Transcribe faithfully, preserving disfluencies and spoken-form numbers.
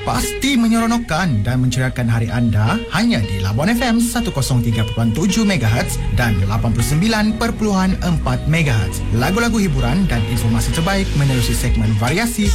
Pasti menyeronokkan dan menceriakan hari anda hanya di Labuan F M seratus tiga perpuluhan tujuh megahertz dan lapan puluh sembilan perpuluhan empat megahertz. Lagu-lagu hiburan dan informasi terbaik menerusi segmen variasi